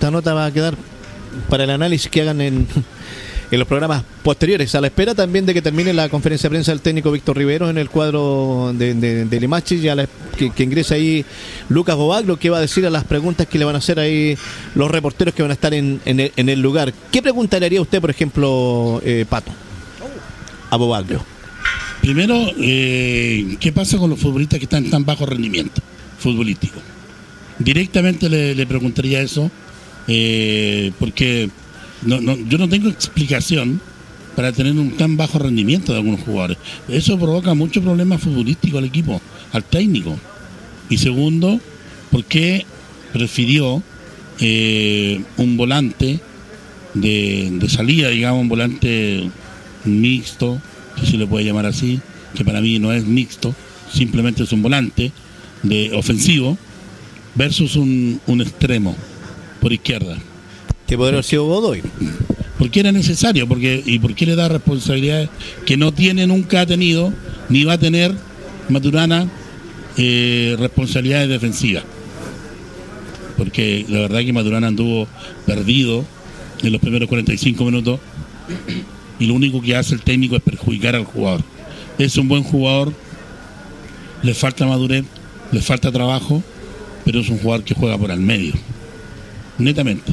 esta nota va a quedar para el análisis que hagan en los programas posteriores, a la espera también de que termine la conferencia de prensa del técnico Víctor Riveros en el cuadro de Limache, ya que ingresa ahí Lucas Bobaglo, que va a decir a las preguntas que le van a hacer ahí los reporteros que van a estar en el lugar. ¿Qué pregunta le haría usted, por ejemplo, Pato, a Bobaglo? Primero, ¿qué pasa con los futbolistas que están en tan bajo rendimiento futbolístico? Directamente le preguntaría eso, porque yo no tengo explicación para tener un tan bajo rendimiento de algunos jugadores. Eso provoca muchos problemas futbolísticos al equipo, al técnico. Y segundo, ¿por qué prefirió un volante de salida, digamos, un volante mixto, si se le puede llamar así, que para mí no es mixto, simplemente es un volante de ofensivo, versus un extremo por izquierda? Que podría haber sido Godoy. Porque era necesario, y porque le da responsabilidades que no tiene, nunca ha tenido, ni va a tener Maturana, responsabilidades defensivas. Porque la verdad que Maturana anduvo perdido en los primeros 45 minutos y lo único que hace el técnico es perjudicar al jugador. Es un buen jugador, le falta madurez, le falta trabajo, pero es un jugador que juega por al medio, netamente.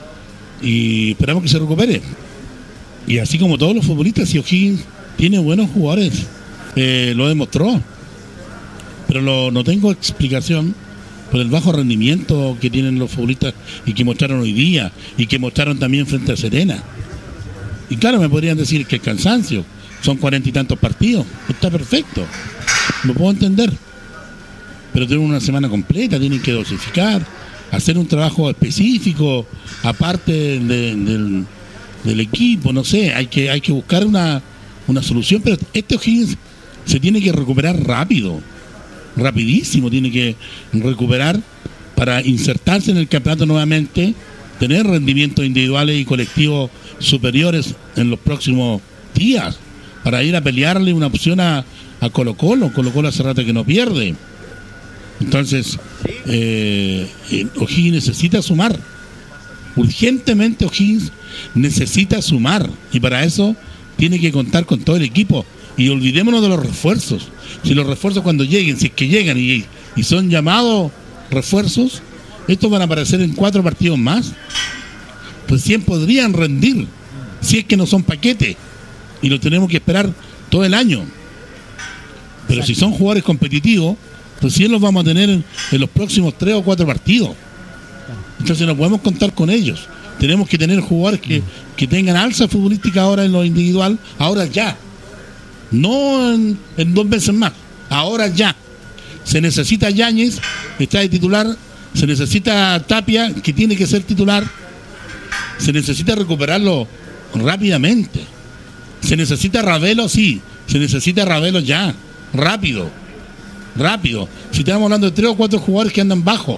Y esperamos que se recupere. Y así como todos los futbolistas, si O'Higgins tiene buenos jugadores, lo demostró. Pero no tengo explicación por el bajo rendimiento que tienen los futbolistas y que mostraron hoy día y que mostraron también frente a Serena. Y claro, me podrían decir que el cansancio, son 40 y tantos partidos, está perfecto, lo puedo entender. Pero tienen una semana completa, tienen que dosificar, hacer un trabajo específico, aparte del equipo, no sé, hay que buscar una solución, pero este O'Higgins se tiene que recuperar rápido, rapidísimo, tiene que recuperar para insertarse en el campeonato nuevamente, tener rendimientos individuales y colectivos superiores en los próximos días, para ir a pelearle una opción a Colo-Colo. Colo-Colo hace rato que no pierde. Entonces, O'Higgins necesita sumar. Urgentemente O'Higgins necesita sumar. Y para eso tiene que contar con todo el equipo. Y olvidémonos de los refuerzos. Si los refuerzos cuando lleguen, si es que llegan y son llamados refuerzos, estos van a aparecer en 4 partidos más. Pues 100 podrían rendir, si es que no son paquetes. Y lo tenemos que esperar todo el año. Pero exacto, si son jugadores competitivos, recién los vamos a tener en los próximos 3 o 4 partidos. Entonces no podemos contar con ellos. Tenemos que tener jugadores que tengan alza futbolística ahora en lo individual, ahora ya. No en 2 veces más, ahora ya. Se necesita Yáñez, está de titular. Se necesita Tapia, que tiene que ser titular. Se necesita recuperarlo rápidamente. Se necesita Ravelo, sí. Se necesita Ravelo ya, rápido. Si estamos hablando de 3 o 4 jugadores que andan bajo,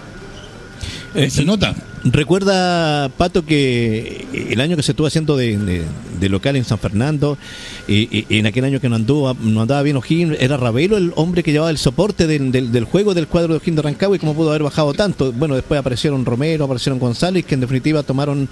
se nota. Recuerda, Pato, que el año que se estuvo haciendo de local en San Fernando, y en aquel año que no andaba bien O'Higgins, era Ravelo el hombre que llevaba el soporte del juego del cuadro de O'Higgins de Rancagua, y cómo pudo haber bajado tanto. Bueno, después aparecieron Romero, aparecieron González, que en definitiva tomaron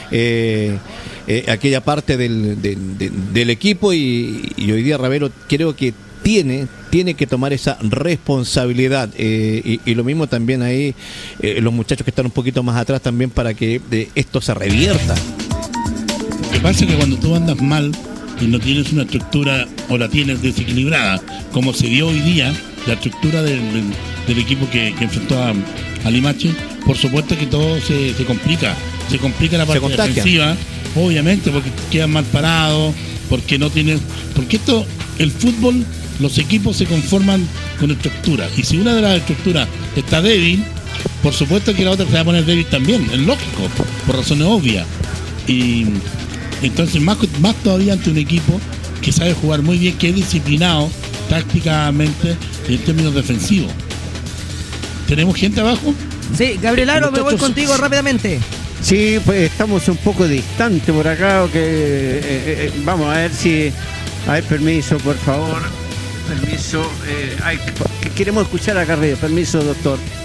aquella parte del equipo, y hoy día Ravelo creo que tiene que tomar esa responsabilidad, y lo mismo también ahí los muchachos que están un poquito más atrás también, para que esto se revierta. Lo que pasa es que cuando tú andas mal y no tienes una estructura o la tienes desequilibrada, como se dio hoy día, la estructura del equipo que enfrentó a Limache, por supuesto que todo se complica la parte defensiva, obviamente, porque quedan mal parados, porque el fútbol, los equipos se conforman con estructura, y si una de las estructuras está débil, por supuesto que la otra se va a poner débil también, es lógico, por razones obvias. Y entonces más todavía ante un equipo que sabe jugar muy bien, que es disciplinado tácticamente en términos defensivos. ¿Tenemos gente abajo? Sí, Gabriel Aro, me voy contigo rápidamente. Sí, pues estamos un poco distante por acá, vamos a ver si... A ver, permiso, por favor. Permiso. Queremos escuchar a Carrillo. Permiso, doctor.